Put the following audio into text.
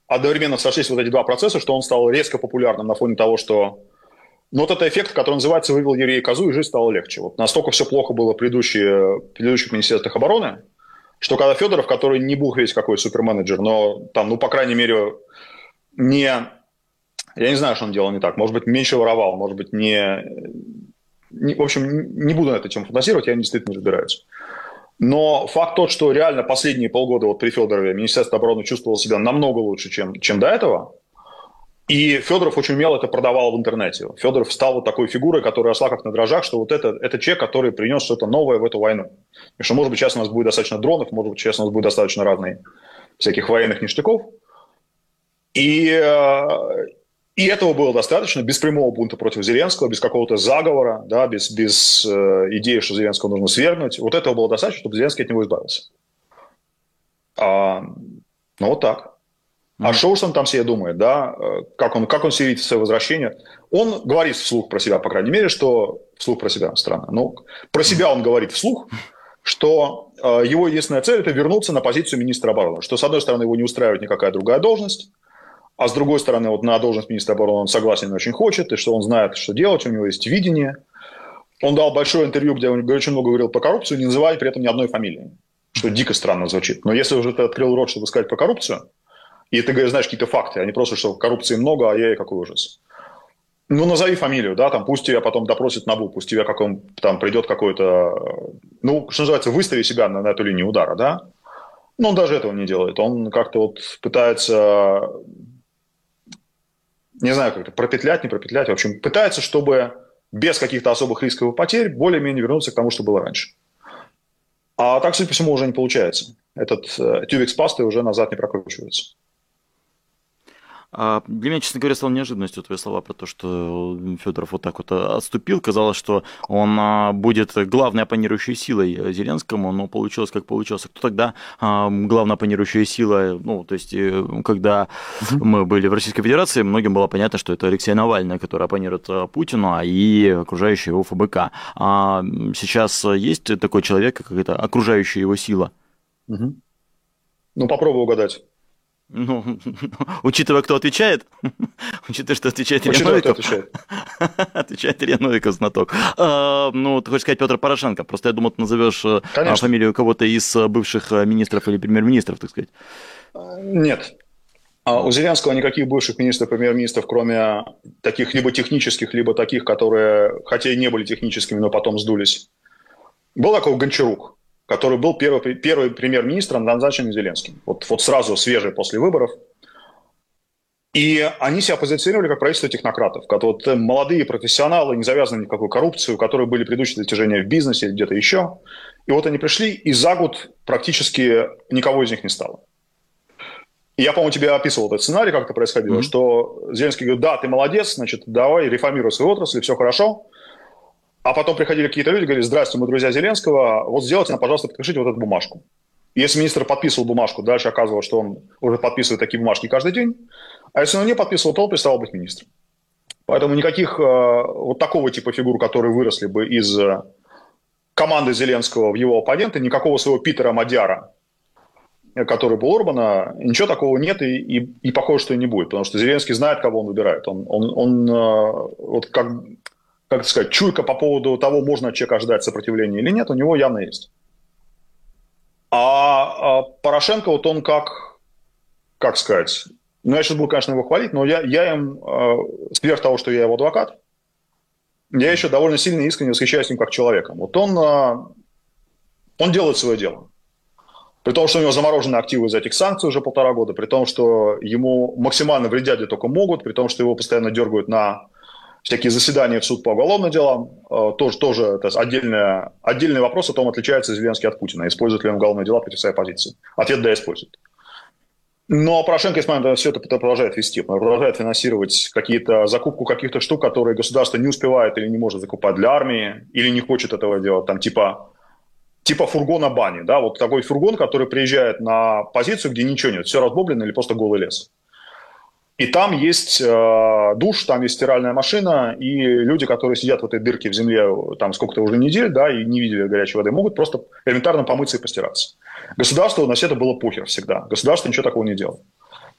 одновременно сошлись вот эти два процесса, что он стал резко популярным на фоне того, что... Ну, вот это эффект, который называется «вывел еврея козу, и жизнь стала легче». Вот настолько все плохо было в предыдущих министерствах обороны, что когда Федоров, который не бог весь какой суперменеджер, но там, ну, по крайней мере, не... Я не знаю, что он делал не так. Может быть, меньше воровал, может быть, в общем, не буду на эту тему фантазировать, я действительно не разбираюсь. Но факт тот, что реально последние полгода вот при Федорове Министерство обороны чувствовало себя намного лучше, чем до этого. И Федоров очень умело это продавал в интернете. Федоров стал вот такой фигурой, которая росла как на дрожжах, что вот это человек, который принес что-то новое в эту войну. И что, может быть, сейчас у нас будет достаточно дронов, может быть, сейчас у нас будет достаточно разных всяких военных ништяков. И этого было достаточно, без прямого бунта против Зеленского, без какого-то заговора, да, без идеи, что Зеленского нужно свергнуть. Вот этого было достаточно, чтобы Зеленский от него избавился. Ну, вот так. А что уж он там себе думает, да, как он себе видит свое возвращение. Он говорит вслух про себя, по крайней мере, что... Вслух про себя, странно. Но про себя он говорит вслух, что его единственная цель – это вернуться на позицию министра обороны. Что, с одной стороны, его не устраивает никакая другая должность, а с другой стороны, вот на должность министра обороны он согласен и очень хочет, и что он знает, что делать, у него есть видение. Он дал большое интервью, где он очень много говорил про коррупцию, не называя при этом ни одной фамилии, что дико странно звучит. Но если уже ты открыл рот, чтобы сказать про коррупцию, и ты говоришь, знаешь какие-то факты, а не просто, что коррупции много, а ей какой ужас. Ну, назови фамилию, да, там, пусть тебя потом допросит НАБУ, пусть тебя там придет какой-то, ну, что называется, выстави себя на эту линию удара, да. Но он даже этого не делает. Он как-то вот пытается, не знаю, как-то пропетлять, не пропетлять, в общем, пытается, чтобы без каких-то особых рисковых потерь более-менее вернуться к тому, что было раньше. А так, судя по всему, уже не получается. Этот тюбик с пастой уже назад не прокручивается. Для меня, честно говоря, стало неожиданностью твои слова про то, что Федоров вот так вот отступил. Казалось, что он будет главной оппонирующей силой Зеленскому, но получилось, как получилось. Кто тогда главная оппонирующая сила? Ну, то есть, когда мы были в Российской Федерации, многим было понятно, что это Алексей Навальный, который оппонирует Путину, и окружающая его ФБК. А сейчас есть такой человек, как это окружающая его сила? Ну, попробуй угадать. Ну, учитывая, кто отвечает, учитывая, что отвечает Илья Новиков, отвечает Илья Новиков, знаток. Ну, ты хочешь сказать Петр Порошенко, просто я думал, ты назовешь фамилию кого-то из бывших министров или премьер-министров, так сказать. Нет. У Зеленского никаких бывших министров, премьер-министров, кроме таких либо технических, либо таких, которые, хотя и не были техническими, но потом сдулись. Был такой Гончарук, который был первый премьер-министром, назначенный Зеленским. Вот сразу, свежий после выборов. И они себя позиционировали как правительство технократов, вот молодые профессионалы, не завязанные ни в какую коррупцию, у которых были предыдущие достижения в бизнесе или где-то еще. И вот они пришли, и за год практически никого из них не стало. И я, по-моему, тебе описывал этот сценарий, как это происходило, что Зеленский говорит, да, ты молодец, значит, давай реформируй свою отрасль, все хорошо. А потом приходили какие-то люди, говорили, здрасте, мы друзья Зеленского, вот сделайте нам, пожалуйста, подпишите вот эту бумажку. И если министр подписывал бумажку, дальше оказывалось, что он уже подписывает такие бумажки каждый день, а если он не подписывал, то он перестал быть министром. Поэтому никаких вот такого типа фигур, которые выросли бы из команды Зеленского в его оппоненты, никакого своего Питера Мадяра, который был Орбана, ничего такого нет и похоже, что и не будет, потому что Зеленский знает, кого он выбирает. Он вот как это сказать, чуйка по поводу того, можно от человека ждать сопротивления или нет, у него явно есть. А Порошенко, вот он как сказать, ну, я сейчас буду, конечно, его хвалить, но я им, сверх того, что я его адвокат, я еще довольно сильно и искренне восхищаюсь им как человеком. Вот он делает свое дело. При том, что у него заморожены активы из этих санкций уже 1,5 года, при том, что ему максимально вредят где только могут, при том, что его постоянно дергают на всякие заседания в суд по уголовным делам. Тоже это отдельный вопрос о том, отличается Зеленский от Путина. Использует ли он уголовные дела против своей оппозиции. Ответ – да, использует. Но Порошенко, несмотря на все это, продолжает вести. Он продолжает финансировать закупку каких-то штук, которые государство не успевает или не может закупать для армии, или не хочет этого делать. Там типа фургона бани. Да? Вот такой фургон, который приезжает на позицию, где ничего нет. Все разбомблено или просто голый лес. И там есть душ, там есть стиральная машина, и люди, которые сидят в этой дырке в земле там сколько-то уже недель, да, и не видели горячей воды, могут просто элементарно помыться и постираться. Государству на все это было похер всегда. Государство ничего такого не делало.